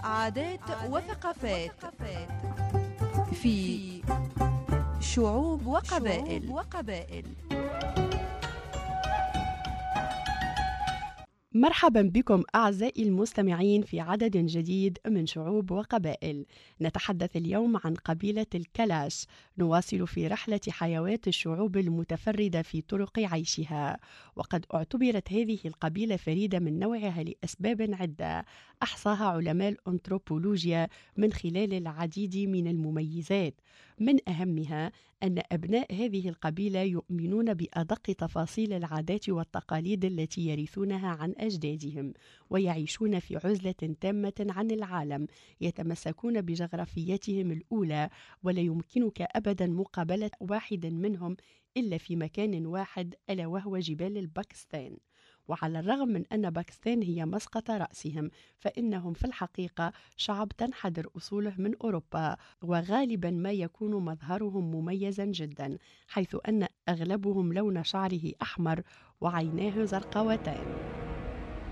عادات وثقافات في شعوب وقبائل. مرحبا بكم أعزائي المستمعين في عدد جديد من شعوب وقبائل. نتحدث اليوم عن قبيلة الكلاش. نواصل في رحلة حيوات الشعوب المتفردة في طرق عيشها، وقد اعتبرت هذه القبيلة فريدة من نوعها لأسباب عدة أحصاها علماء الأنثروبولوجيا من خلال العديد من المميزات. من أهمها أن أبناء هذه القبيلة يؤمنون بأدق تفاصيل العادات والتقاليد التي يرثونها عن أجدادهم، ويعيشون في عزلة تامة عن العالم، يتمسكون بجغرافيتهم الأولى، ولا يمكنك أبدا مقابلة واحد منهم إلا في مكان واحد، ألا وهو جبال الباكستان. وعلى الرغم من أن باكستان هي مسقط رأسهم، فإنهم في الحقيقة شعب تنحدر أصوله من أوروبا، وغالبا ما يكون مظهرهم مميزا جدا، حيث أن أغلبهم لون شعره أحمر وعيناه زرقاوتان.